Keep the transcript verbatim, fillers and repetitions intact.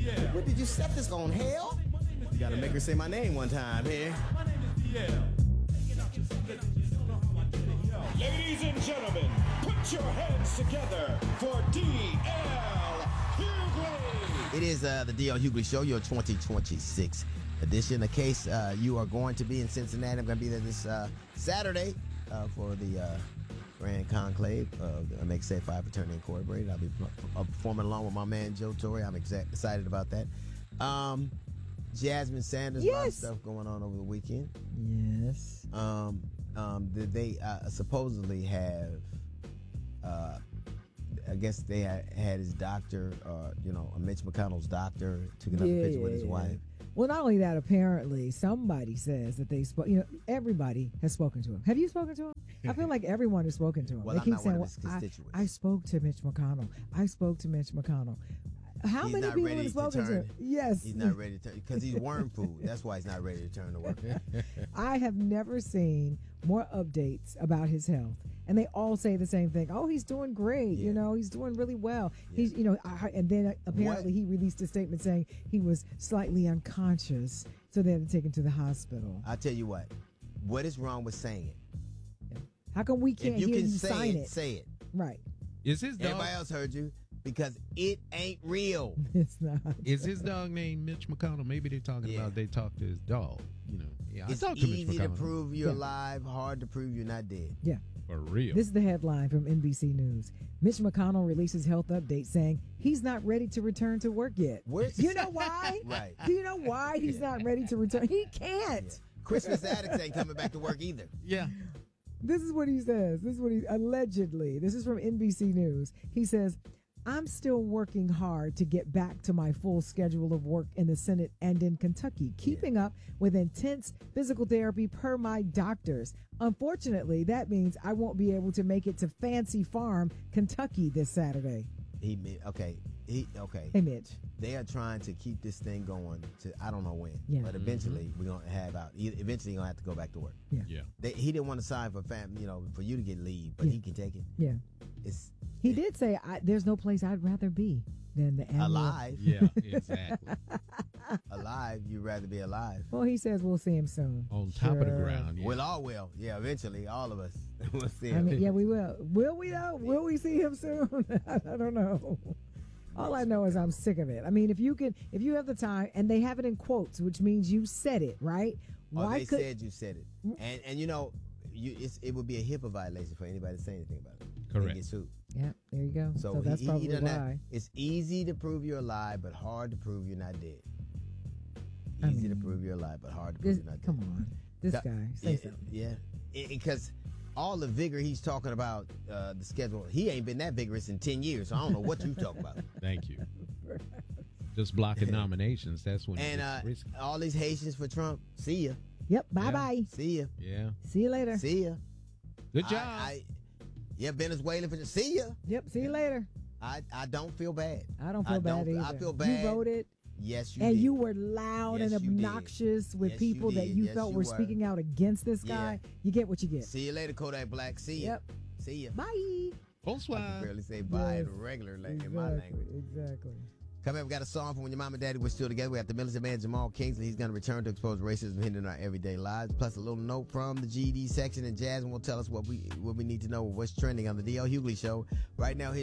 Yeah. What did you set this on, hell? You gotta make her say my name one time here. My name is D L. Ladies and gentlemen, put your hands together for D L Hughley. It is uh, the D L Hughley Show, your twenty twenty-six edition. In case uh, you are going to be in Cincinnati, I'm going to be there this uh, Saturday uh, for the uh, Grand Conclave of the Make Safe Five Fraternity Incorporated. I'll be uh, performing along with my man Joe Torre. I'm exa- excited about that. Um, Jasmine Sanders, yes. a lot of stuff going on over the weekend. Yes. Um, um, they uh, supposedly have, uh, I guess they had, had his doctor, uh, you know, Mitch McConnell's doctor, took another Yeah, picture with yeah, his yeah. wife. Well, not only that, apparently somebody says that they spoke. You know, everybody has spoken to him. Have you spoken to him? I feel like everyone has spoken to him. Well, they I'm keep not saying, one of his well, I, constituents. I spoke to Mitch McConnell. I spoke to Mitch McConnell. How He's many not people ready have to spoken to turn. him? Yes. He's not ready to turn because he's worm food. That's why he's not ready to turn to work. I have never seen more updates about his health. And they all say the same thing. Oh, he's doing great. Yeah. You know, he's doing really well. Yeah. He's, you know, I, and then apparently What? he released a statement saying he was slightly unconscious. So they had to take him to the hospital. I'll tell you what. What is wrong with saying it? How come we can't If you hear can you say sign it, it? say it. Right. Is his dog? Everybody else heard you because it ain't real. It's not. Is his dog named Mitch McConnell? Maybe they're talking Yeah. about they talked to his dog. You know, yeah. It's I talked to Mitch easy to McConnell. prove you're Yeah. alive, hard to prove you're not dead. Yeah. For real. This is the headline from N B C News. Mitch McConnell releases health update saying he's not ready to return to work yet. Where's- you know why? Right. Do you know why he's not ready to return? He can't. Christmas addicts ain't coming back to work either. yeah. This is what he says. This is what he allegedly. This is from N B C News. He says, I'm still working hard to get back to my full schedule of work in the Senate and in Kentucky, keeping up with intense physical therapy per my doctors. Unfortunately, that means I won't be able to make it to Fancy Farm, Kentucky this Saturday. He mi- okay. He okay. Hey, Mitch. They are trying to keep this thing going to I don't know when, Yeah. but eventually we're gonna have out. e- Eventually, you're gonna have to go back to work. Yeah. Yeah. They, he didn't want to sign for fam, you know, for you to get leave, but Yeah. he can take it. Yeah. It's He did say, I, there's no place I'd rather be than the annual. alive. Yeah. Exactly. Alive, you'd rather be alive. Well, he says we'll see him soon. On top of the Sure. ground. Yeah. We'll all will. Yeah, eventually, all of us will see I him. mean, yeah, we will. Will we though? Will we see him soon? I don't know. All I know is I'm sick of it. I mean, if you can, if you have the time, and they have it in quotes, which means you said it, right? Oh, Why they could? said you said it, and and you know, you it's, it would be a HIPAA violation for anybody to say anything about it. They Correct. get sued. Yeah, there you go. So, So, that's he, he probably done why. that. It's easy to prove you're alive, but hard to prove you're not dead. I Easy to mean, prove you're alive, but hard to prove This, you're not dead. come on, this That- guy, say yeah, something. Yeah, because all the vigor he's talking about, uh, the schedule, he ain't been that vigorous in ten years, so I don't know what you talking about. Thank you. Just blocking nominations. That's when And it's uh, risky. all these Haitians for Trump, see ya. Yep. Bye bye. See ya. Yeah. See you later. See ya. Good I- job. I, yeah, Venezuela for see ya. Yep. See you later. I, I don't feel bad. I don't feel bad don't- either. I feel bad. You voted. Yes, you And did. you were loud Yes, and you did. obnoxious with Yes, you people that did. you Yes, felt you were were. speaking out against this guy. Yeah. You get what you get. See you later, Kodak Black. See ya. Yep. See ya. Bye. I Bonsoir. can barely say bye Yes. in regular la- in my Exactly. language. Exactly. Come here, we got a song from When Your Mom and Daddy Were Still Together. We have the militant man Jamal Kingsley. He's going to return to expose racism hidden in our everyday lives. Plus a little note from the G E D section, and Jasmine will tell us what we what we need to know, what's trending on the D L Hughley Show. Right now,